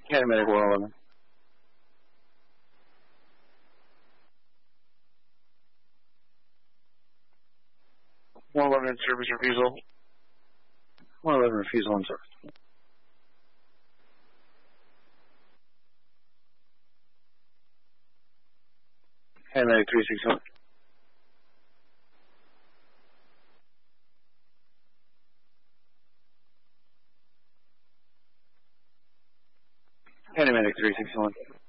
Medic 111. 111 service refusal. 111 refusal on service. Medic 361. Medic 361.